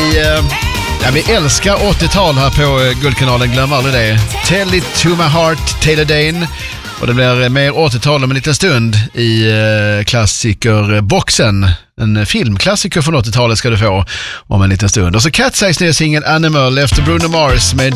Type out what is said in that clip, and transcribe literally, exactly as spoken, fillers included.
Vi, eh, ja, vi älskar åttiotal här på eh, Guldkanalen, glöm aldrig det. Tell it to my heart, Taylor Dane. Och det blir mer åttiotal om en liten stund i eh, klassikerboxen. En filmklassiker från åttiotalet ska du få om en liten stund. Och så Cat Size nya singeln Animal efter Bruno Mars med